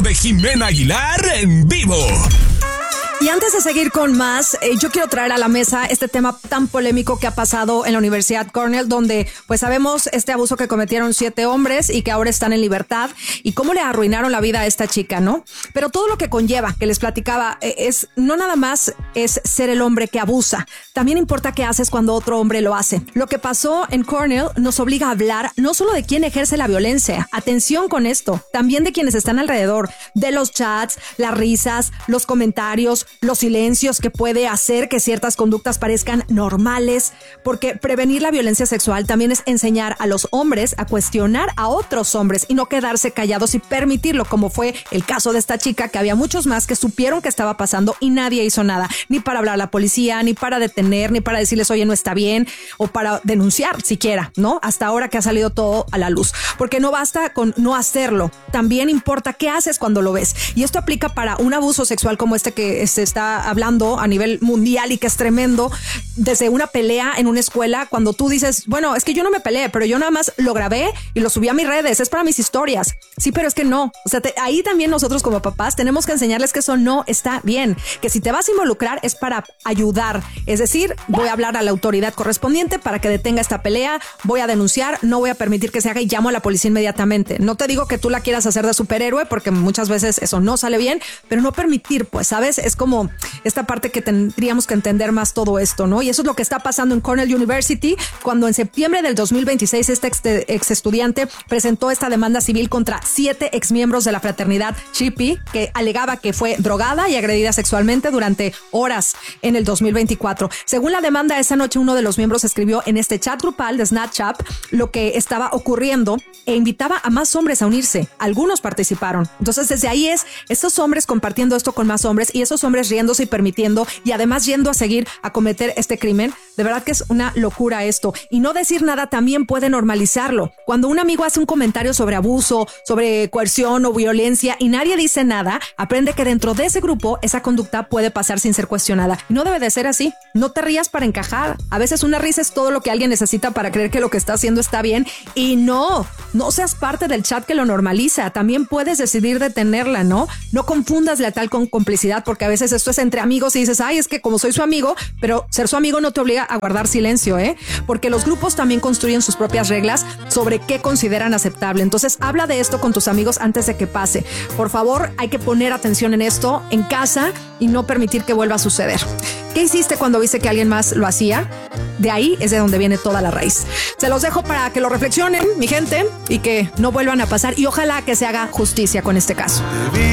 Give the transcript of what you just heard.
de Jimena Aguilar en vivo. Y antes de seguir con más, yo quiero traer a la mesa este tema tan polémico que ha pasado en la Universidad Cornell, donde pues sabemos este abuso que cometieron 7 hombres y que ahora están en libertad y cómo le arruinaron la vida a esta chica, ¿no? Pero todo lo que conlleva, que les platicaba, es no nada más es ser el hombre que abusa, también importa qué haces cuando otro hombre lo hace. Lo que pasó en Cornell nos obliga a hablar no solo de quién ejerce la violencia, atención con esto, también de quienes están alrededor, de los chats, las risas, los comentarios, los silencios que puede hacer que ciertas conductas parezcan normales, porque prevenir la violencia sexual también es enseñar a los hombres a cuestionar a otros hombres y no quedarse callados y permitirlo, como fue el caso de esta chica, que había muchos más que supieron que estaba pasando y nadie hizo nada, ni para hablar a la policía, ni para detener, ni para decirles, oye, no está bien, o para denunciar siquiera, ¿no? Hasta ahora que ha salido todo a la luz, porque no basta con no hacerlo, también importa qué haces cuando lo ves, y esto aplica para un abuso sexual como este que se está hablando a nivel mundial y que es tremendo, desde una pelea en una escuela, cuando tú dices, bueno, es que yo no me peleé, pero yo nada más lo grabé y lo subí a mis redes, es para mis historias. Sí, pero es que no. O sea, ahí también nosotros como papás tenemos que enseñarles que eso no está bien, que si te vas a involucrar es para ayudar. Es decir, voy a hablar a la autoridad correspondiente para que detenga esta pelea, voy a denunciar, no voy a permitir que se haga y llamo a la policía inmediatamente. No te digo que tú la quieras hacer de superhéroe, porque muchas veces eso no sale bien, pero no permitir, pues, ¿sabes? Es como esta parte que tendríamos que entender más todo esto, ¿no? Y eso es lo que está pasando en Cornell University, cuando en septiembre del 2026 este ex estudiante presentó esta demanda civil contra 7 exmiembros de la fraternidad Chi Pi, que alegaba que fue drogada y agredida sexualmente durante horas en el 2024. Según la demanda, esa noche uno de los miembros escribió en este chat grupal de Snapchat lo que estaba ocurriendo e invitaba a más hombres a unirse. Algunos participaron. Entonces, desde ahí estos hombres compartiendo esto con más hombres y esos hombres riéndose y permitiendo y además yendo a seguir a cometer este crimen. De verdad que es una locura esto. Y no decir nada también puede normalizarlo. Cuando un amigo hace un comentario sobre abuso, sobre coerción o violencia y nadie dice nada, aprende que dentro de ese grupo esa conducta puede pasar sin ser cuestionada. Y no debe de ser así. No te rías para encajar. A veces una risa es todo lo que alguien necesita para creer que lo que está haciendo está bien. Y no seas parte del chat que lo normaliza. También puedes decidir detenerla, ¿no? No confundas lealtad con complicidad, porque a veces esto es entre amigos y dices, ay, es que como soy su amigo, pero ser su amigo no te obliga a guardar silencio, porque los grupos también construyen sus propias reglas sobre qué consideran aceptable. Entonces, habla de esto con tus amigos antes de que pase. Por favor, hay que poner atención en esto en casa y no permitir que vuelva a suceder. ¿Qué hiciste cuando viste que alguien más lo hacía? De ahí es de donde viene toda la raíz. Se los dejo para que lo reflexionen, mi gente, y que no vuelvan a pasar. Y ojalá que se haga justicia con este caso.